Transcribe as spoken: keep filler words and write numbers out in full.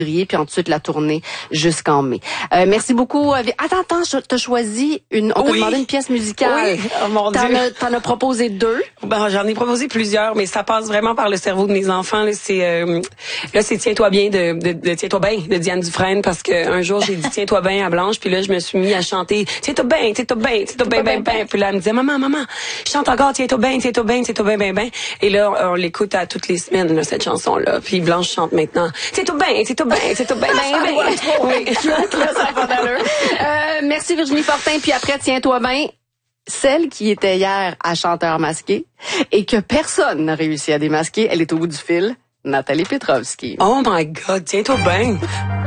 puis ensuite la tournée jusqu'en mai. Euh, merci beaucoup. Attends, attends, t'as choisi une, on t'a oui. demandé une pièce musicale. Oui, oh mon T'en Dieu. as, t'en as proposé deux. Ben, j'en ai proposé plusieurs, mais ça passe vraiment par le cerveau de mes enfants. Là, c'est, euh, là, c'est Tiens-toi bien de, de, de Tiens-toi bien de Diane Dufresne, parce que un jour j'ai dit Tiens-toi bien à Blanche, puis là je me suis mis à chanter Tiens-toi bien, Tiens-toi bien, Tiens-toi bien, bien, bien. Puis là elle me disait maman, maman, je chante encore Tiens-toi bien, Tiens-toi bien, Tiens-toi bien, bien, bien. Et là on l'écoute à toutes les semaines là, cette chanson-là. Puis Blanche chante maintenant Tiens-toi bien, Tiens-toi bien, Tiens-toi bien, bien, bien. Oui, ça a pas d'allure. Euh, merci Virginie Fortin. Puis après Tiens-toi bien. Celle qui était hier à Chanteur masqué et que personne n'a réussi à démasquer, elle est au bout du fil, Nathalie Petrovski. Oh my God, Tiens-toi bien.